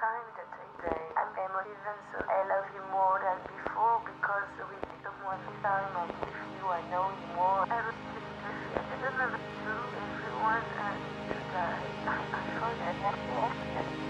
time that I'm emotive and so I love you more than before because with someone this time I with you I know you more. I respect you.